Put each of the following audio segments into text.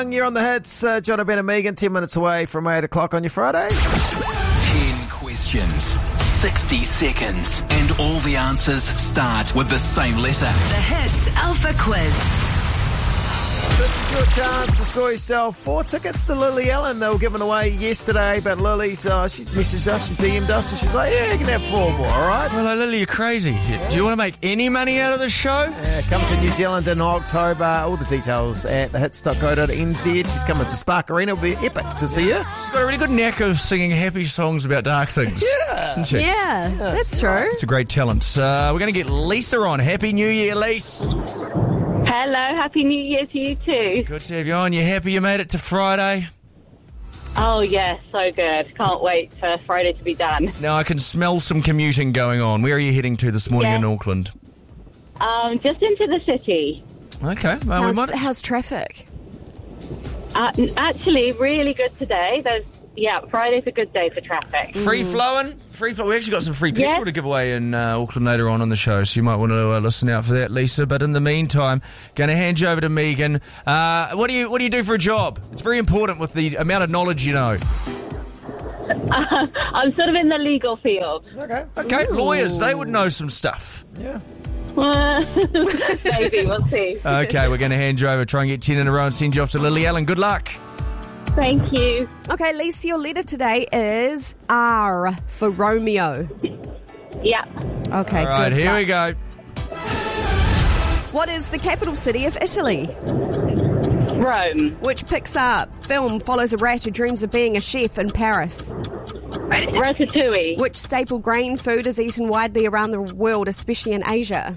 You're on the hits. John Ben and Megan, 10 minutes away from 8 o'clock on your Friday. 10 questions, 60 seconds, and all the answers start with the same letter. The Hits Alpha Quiz. This is your chance to score yourself 4 tickets to Lily Allen. They were given away yesterday, but Lily's, she messaged us, she DM'd us, and she's like, yeah, you can have 4 more, all right? Well, Lily, you're crazy. Do you want to make any money out of this show? Yeah, come to New Zealand in October. All the details at thehits.co.nz. She's coming to Spark Arena. It'll be epic to see her. She's got a really good knack of singing happy songs about dark things. Yeah. Isn't she? Yeah, that's true. It's a great talent. We're going to get Lisa on. Happy New Year, Lisa. Hello, Happy New Year to you too. Good to have you on. You happy you made it to Friday? Oh, yeah, so good. Can't wait for Friday to be done. Now, I can smell some commuting going on. Where are you heading to this morning in Auckland? Just into the city. Okay. How's traffic? Actually, really good today. Friday's a good day for traffic. Free flowing. We actually got some free petrol to give away in Auckland later on the show, so you might want to listen out for that, Lisa. But in the meantime, going to hand you over to Megan. What do you do for a job? It's very important with the amount of knowledge you know. I'm sort of in the legal field. Okay. Lawyers, they would know some stuff. Yeah. Maybe, we'll see. Okay, we're going to hand you over, try and get 10 in a row and send you off to Lily Allen. Good luck. Thank you. Okay, Lisa, your letter today is R for Romeo. Yeah. Okay, all right, good here luck. we go. What is the capital city of Italy? Rome. Which Pixar film follows a rat who dreams of being a chef in Paris? Ratatouille. Which staple grain food is eaten widely around the world, especially in Asia?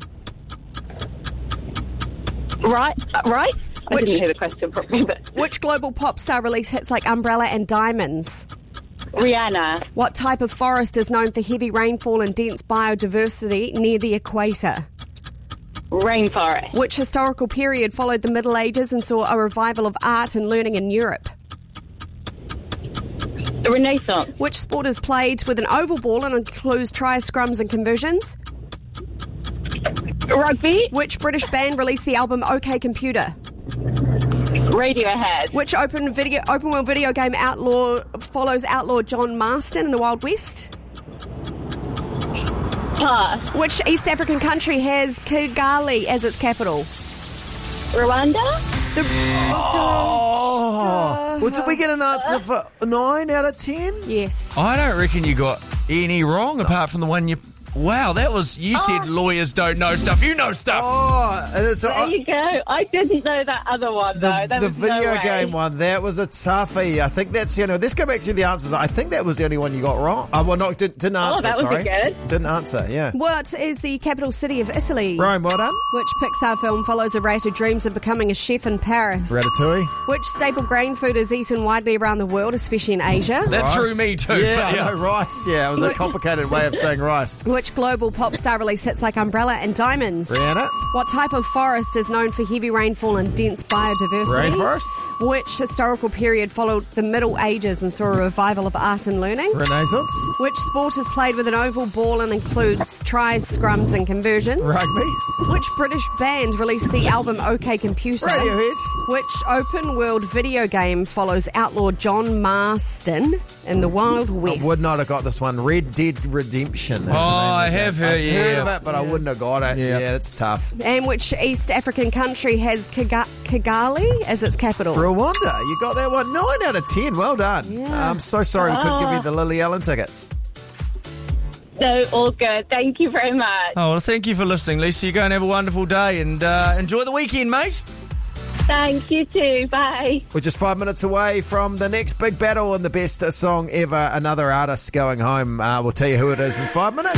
Right? I didn't hear the question properly. But Which global pop star released hits like Umbrella and Diamonds? Rihanna. What type of forest is known for heavy rainfall and dense biodiversity near the equator? Rainforest. Which historical period followed the Middle Ages and saw a revival of art and learning in Europe? The Renaissance. Which sport is played with an oval ball and includes tries, scrums and conversions? Rugby. Which British band released the album OK Computer? Radiohead. Which open world video game follows outlaw John Marston in the Wild West? Pass. Which East African country has Kigali as its capital? Rwanda. Well, did we get an answer for 9 out of 10? Yes. I don't reckon you got any wrong apart from the one you... Wow, you said lawyers don't know stuff. You know stuff. There you go. I didn't know that other one, though. The video game one, that was a toughie. I think that's, let's go back to the answers. I think that was the only one you got wrong. Didn't answer, that sorry. was good. Didn't answer, yeah. What is the capital city of Italy? Rome, well done. Which Pixar film follows a rat who dreams of becoming a chef in Paris? Ratatouille. Which staple grain food is eaten widely around the world, especially in Asia? That Rice. threw me too. Yeah, but I know, rice. Yeah, it was a complicated way of saying rice. Which global pop star released hits like Umbrella and Diamonds? Rihanna. What type of forest is known for heavy rainfall and dense biodiversity? Rainforest. Which historical period followed the Middle Ages and saw a revival of art and learning? Renaissance. Which sport is played with an oval ball and includes tries, scrums and conversions? Rugby. Which British band released the album OK Computer? Radiohead. Which open world video game follows outlaw John Marston in the Wild West? I would not have got this one. Red Dead Redemption. I have heard, I've heard of it, but I wouldn't have got it. Yeah, it's tough. And which East African country has Kigali as its capital? Rwanda. You got that one. 9 out of 10. Well done. Yeah. I'm so sorry we couldn't give you the Lily Allen tickets. No, all good. Thank you very much. Oh, well, thank you for listening, Lisa. You go and have a wonderful day and enjoy the weekend, mate. Thank you too. Bye. We're just 5 minutes away from the next big battle and the best song ever. Another artist going home. We'll tell you who it is in 5 minutes.